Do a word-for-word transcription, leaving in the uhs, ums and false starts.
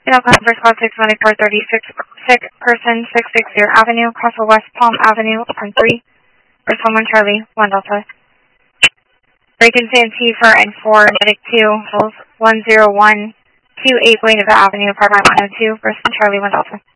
You know, Converse Call six one four thirty six sick person six six zero Avenue, Crossville West Palm Avenue, on three. First one Charlie, one Delta. Vacancy and T for and four, medic two, one zero one two eight Buena Avenue, apartment one oh two, first one Charlie, one Delta.